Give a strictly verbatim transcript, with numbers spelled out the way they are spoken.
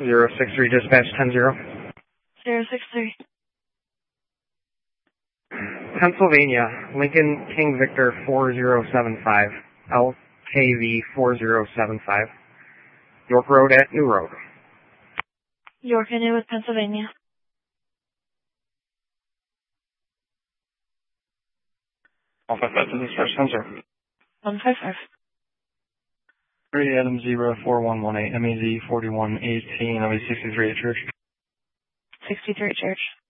zero six three, dispatch ten zero. zero six three. Pennsylvania, Lincoln King Victor four zero seven five, L K V four zero seven five, York Road at New Road. York and New with Pennsylvania. one five five to dispatch ten zero. one five five. three Adam zero four one one eight, M E Z forty-one eighteen, L E sixty-three at Church. sixty-three Church.